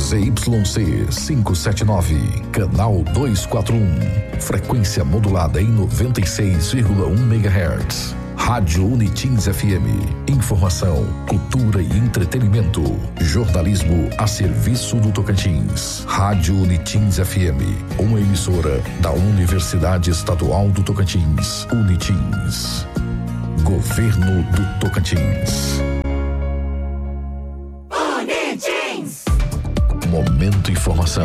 ZYC 579, canal 241, frequência modulada em 96,1 MHz. Rádio Unitins FM, informação, cultura e entretenimento, jornalismo a serviço do Tocantins. Rádio Unitins FM, uma emissora da Universidade Estadual do Tocantins, Unitins. Governo do Tocantins. Unitins. Momento Informação.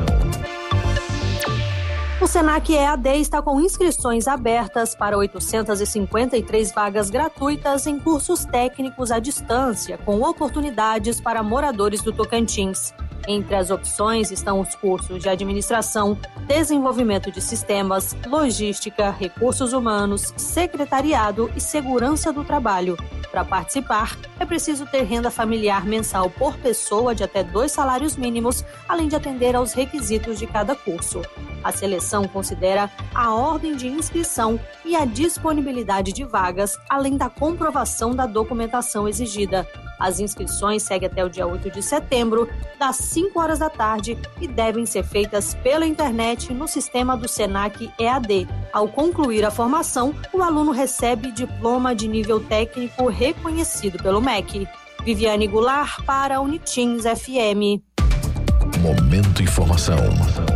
O Senac EAD está com inscrições abertas para 853 vagas gratuitas em cursos técnicos à distância, com oportunidades para moradores do Tocantins. Entre as opções estão os cursos de administração, desenvolvimento de sistemas, logística, recursos humanos, secretariado e segurança do trabalho. Para participar, é preciso ter renda familiar mensal por pessoa de até 2 salários mínimos, além de atender aos requisitos de cada curso. A seleção considera a ordem de inscrição e a disponibilidade de vagas, além da comprovação da documentação exigida. As inscrições seguem até o dia 8 de setembro, das 5 horas da tarde, e devem ser feitas pela internet no sistema do Senac EAD. Ao concluir a formação, o aluno recebe diploma de nível técnico reconhecido pelo MEC. Viviane Goulart para Unitins FM. Momento Informação.